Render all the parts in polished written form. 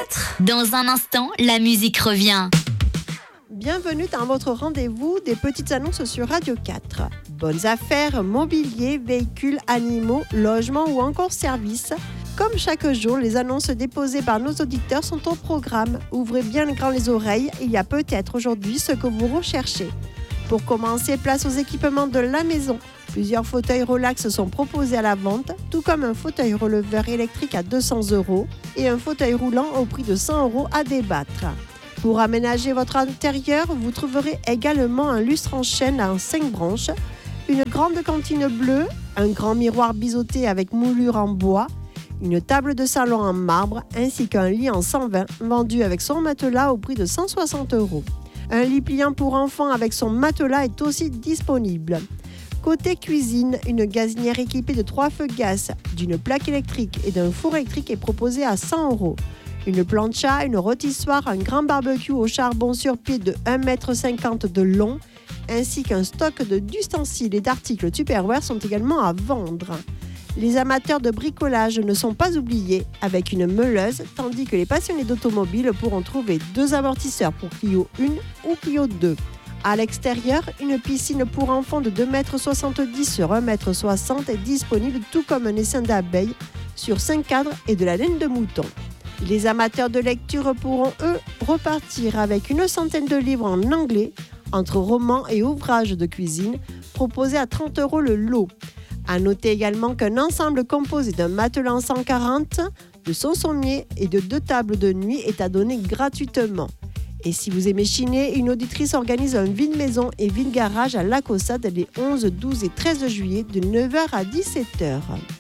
4. Dans un instant, la musique revient. Bienvenue dans votre rendez-vous des petites annonces sur Radio 4. Bonnes affaires, mobilier, véhicules, animaux, logements ou encore services. Comme chaque jour, les annonces déposées par nos auditeurs sont au programme. Ouvrez bien grand les oreilles, il y a peut-être aujourd'hui ce que vous recherchez. Pour commencer, place aux équipements de la maison. Plusieurs fauteuils relax sont proposés à la vente, tout comme un fauteuil releveur électrique à 200 € et un fauteuil roulant au prix de 100 € à débattre. Pour aménager votre intérieur, vous trouverez également un lustre en chêne à 5 branches, une grande cantine bleue, un grand miroir biseauté avec moulure en bois, une table de salon en marbre ainsi qu'un lit en 120 vendu avec son matelas au prix de 160 €. Un lit pliant pour enfants avec son matelas est aussi disponible. Côté cuisine, une gazinière équipée de 3 feux gaz, d'une plaque électrique et d'un four électrique est proposée à 100 €. Une plancha, une rôtissoire, un grand barbecue au charbon sur pied de 1,50 m de long, ainsi qu'un stock d'ustensiles et d'articles Tupperware sont également à vendre. Les amateurs de bricolage ne sont pas oubliés, avec une meuleuse, tandis que les passionnés d'automobile pourront trouver 2 amortisseurs pour Clio 1 ou Clio 2. À l'extérieur, une piscine pour enfants de 2,70 m sur 1,60 m est disponible, tout comme un essaim d'abeilles sur 5 cadres et de la laine de mouton. Les amateurs de lecture pourront, eux, repartir avec une centaine de livres en anglais, entre romans et ouvrages de cuisine, proposés à 30 € le lot. À noter également qu'un ensemble composé d'un matelas en 140, de son sommier et de 2 tables de nuit est à donner gratuitement. Et si vous aimez chiner, une auditrice organise un vide-maison et vide-garage à La Caussade les 11, 12 et 13 juillet de 9h à 17h.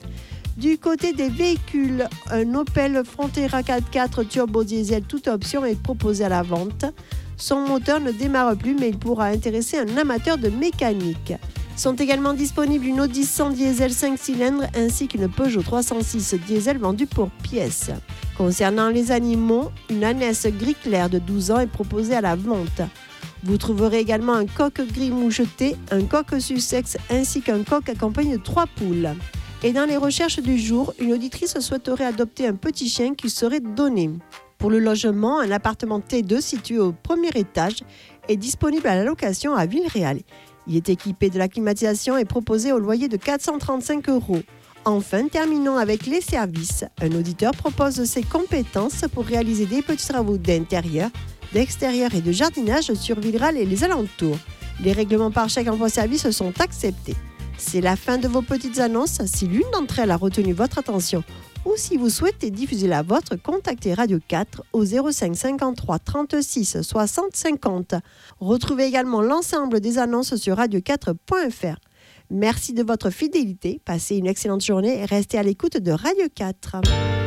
Du côté des véhicules, un Opel Frontera 4x4 turbo diesel toute option est proposé à la vente. Son moteur ne démarre plus, mais il pourra intéresser un amateur de mécanique. Sont également disponibles une Audi 100 diesel 5 cylindres ainsi qu'une Peugeot 306 diesel vendue pour pièces. Concernant les animaux, une ânesse gris clair de 12 ans est proposée à la vente. Vous trouverez également un coq gris moucheté, un coq Sussex ainsi qu'un coq accompagné de 3 poules. Et dans les recherches du jour, une auditrice souhaiterait adopter un petit chien qui serait donné. Pour le logement, un appartement T2 situé au premier étage est disponible à la location à Villeréal. Il est équipé de la climatisation et proposé au loyer de 435 €. Enfin, terminons avec les services. Un auditeur propose ses compétences pour réaliser des petits travaux d'intérieur, d'extérieur et de jardinage sur Villeréal et les alentours. Les règlements par chèque emploi-service sont acceptés. C'est la fin de vos petites annonces. Si l'une d'entre elles a retenu votre attention ou si vous souhaitez diffuser la vôtre, contactez Radio 4 au 05 53 36 60 50. Retrouvez également l'ensemble des annonces sur radio4.fr. Merci de votre fidélité, passez une excellente journée et restez à l'écoute de Radio 4.